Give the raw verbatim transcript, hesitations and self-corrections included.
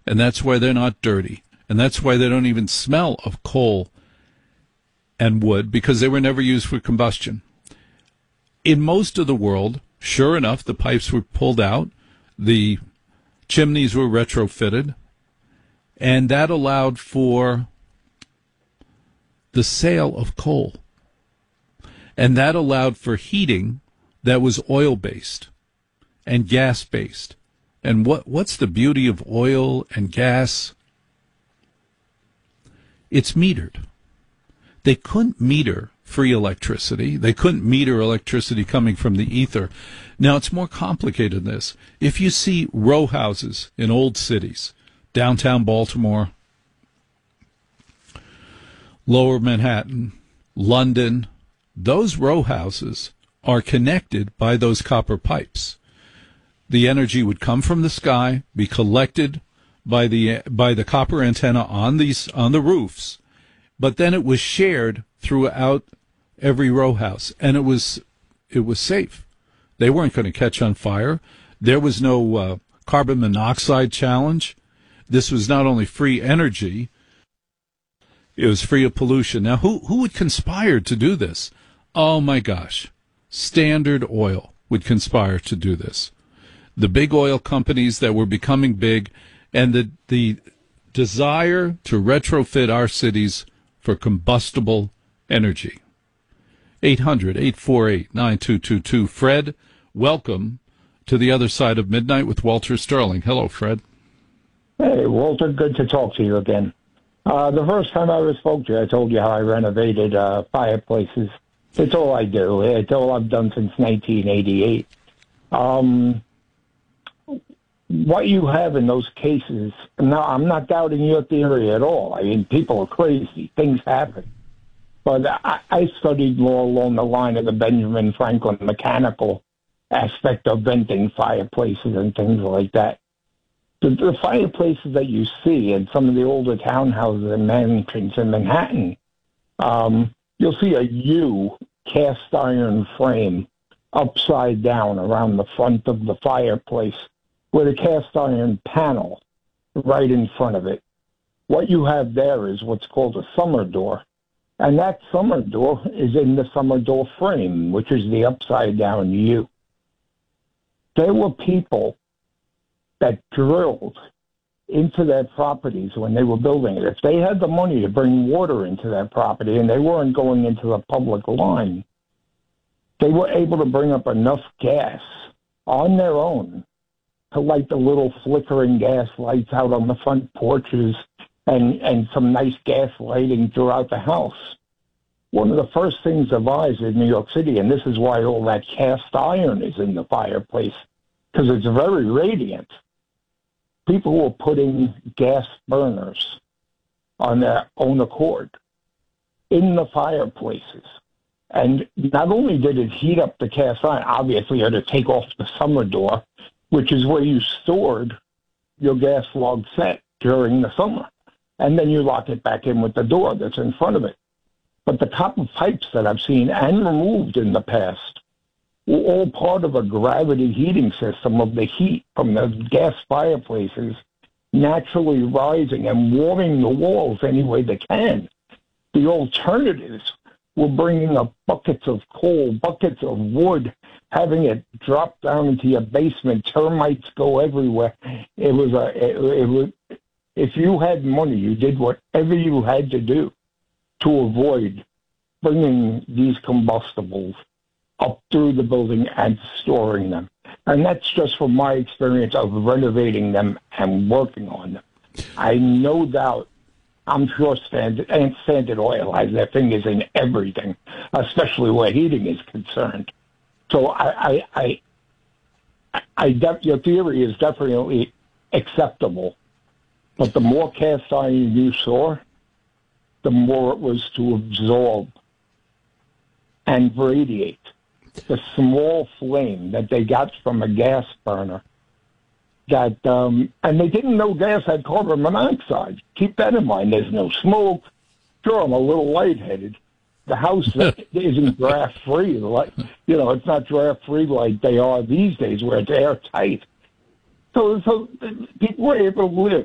and that's why they're not dirty, and that's why they don't even smell of coal and wood, because they were never used for combustion. In most of the world, sure enough, the pipes were pulled out, the chimneys were retrofitted, and that allowed for the sale of coal. And that allowed for heating that was oil-based and gas-based. And what what's the beauty of oil and gas? It's metered. They couldn't meter free electricity. They couldn't meter electricity coming from the ether. Now, it's more complicated than this. If you see row houses in old cities, downtown Baltimore, Lower Manhattan, London, those row houses are connected by those copper pipes. The energy would come from the sky, be collected by the by the copper antenna on these on the roofs, but then it was shared throughout every row house, and it was it was safe. They weren't going to catch on fire. There was no uh, carbon monoxide challenge. This was not only free energy, it was free of pollution. Now, who who would conspire to do this? Oh, my gosh. Standard Oil would conspire to do this. The big oil companies that were becoming big, and the the desire to retrofit our cities for combustible energy. eight hundred, eight four eight, nine two two two. Fred, welcome to the other side of midnight with Walter Sterling. Hello, Fred. Hey, Walter, good to talk to you again. Uh, the first time I ever spoke to you, I told you how I renovated uh, fireplaces. It's all I do. It's all I've done since nineteen eighty-eight. Um, what you have in those cases, now, I'm not doubting your theory at all. I mean, people are crazy. Things happen. But I, I studied more along the line of the Benjamin Franklin mechanical aspect of venting fireplaces and things like that. The, the fireplaces that you see in some of the older townhouses and mansions in Manhattan, um, you'll see a U cast iron frame upside down around the front of the fireplace with a cast iron panel right in front of it. What you have there is what's called a summer door. And that summer door is in the summer door frame, which is the upside down U. There were people that drilled into their properties when they were building it. If they had the money to bring water into their property and they weren't going into the public line, they were able to bring up enough gas on their own to light the little flickering gas lights out on the front porches and, and some nice gas lighting throughout the house. One of the first things devised in New York City, and this is why all that cast iron is in the fireplace, because it's very radiant. People were putting gas burners on their own accord in the fireplaces. And not only did it heat up the cast iron, obviously you had to take off the summer door, which is where you stored your gas log set during the summer. And then you lock it back in with the door that's in front of it. But the copper pipes that I've seen and removed in the past were all part of a gravity heating system of the heat from the gas fireplaces naturally rising and warming the walls any way they can. The alternatives were bringing up buckets of coal, buckets of wood, having it drop down into your basement. Termites go everywhere. It was a, it, it was, if you had money, you did whatever you had to do to avoid bringing these combustibles up through the building and storing them. And that's just from my experience of renovating them and working on them. I no doubt, I'm sure Standard, and Standard Oil has their fingers in everything, especially where heating is concerned. So I, I, I, I, I def, your theory is definitely acceptable. But the more cast iron you saw, the more it was to absorb and radiate. The small flame that they got from a gas burner, that um, and they didn't know gas had carbon monoxide. Keep that in mind. There's no smoke. Sure, I'm a little lightheaded. The house isn't draft free. Like, you know, it's not draft free like they are these days, where it's airtight. So, so people were able to live.